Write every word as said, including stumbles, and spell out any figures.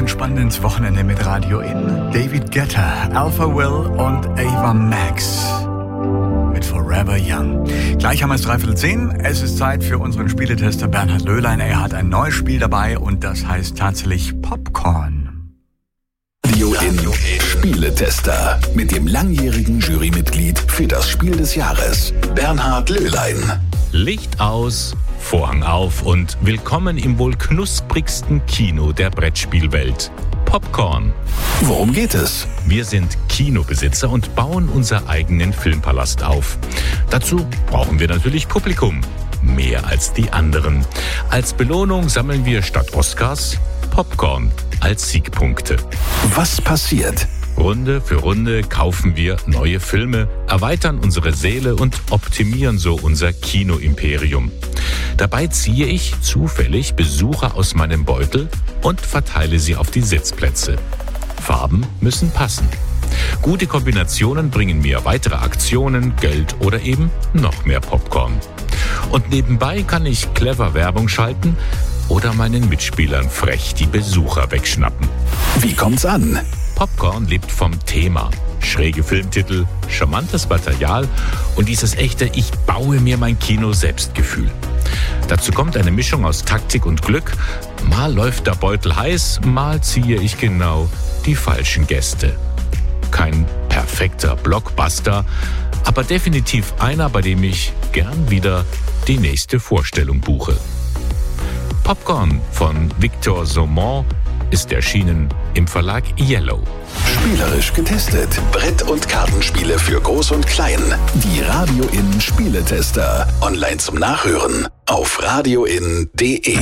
entspannt ins Wochenende mit Radio In. David Guetta, Alpha Will und Ava Max mit Forever Young. Gleich haben wir es dreiviertel zehn. Es ist Zeit für unseren Spieletester Bernhard Löhlein. Er hat ein neues Spiel dabei und das heißt tatsächlich Popcorn. Radio In Spieletester mit dem langjährigen Jurymitglied für das Spiel des Jahres, Bernhard Löhlein. Licht aus, Vorhang auf und willkommen im wohl knusprigsten Kino der Brettspielwelt. Popcorn. Worum geht es? Wir sind Kinobesitzer und bauen unseren eigenen Filmpalast auf. Dazu brauchen wir natürlich Publikum. Mehr als die anderen. Als Belohnung sammeln wir statt Oscars Popcorn als Siegpunkte. Was passiert? Runde für Runde kaufen wir neue Filme, erweitern unsere Säle und optimieren so unser Kinoimperium. Dabei ziehe ich zufällig Besucher aus meinem Beutel und verteile sie auf die Sitzplätze. Farben müssen passen. Gute Kombinationen bringen mir weitere Aktionen, Geld oder eben noch mehr Popcorn. Und nebenbei kann ich clever Werbung schalten oder meinen Mitspielern frech die Besucher wegschnappen. Wie kommt's an? Popcorn lebt vom Thema. Schräge Filmtitel, charmantes Material und dieses echte Ich baue mir mein Kino-Selbstgefühl. Dazu kommt eine Mischung aus Taktik und Glück. Mal läuft der Beutel heiß, mal ziehe ich genau die falschen Gäste. Kein perfekter Blockbuster, aber definitiv einer, bei dem ich gern wieder die nächste Vorstellung buche. Popcorn von Victor Saumont ist erschienen im Verlag Yellow. Spielerisch getestet. Brett- und Kartenspiele für Groß und Klein. Die Radio In Spieletester. Online zum Nachhören auf radioin punkt de.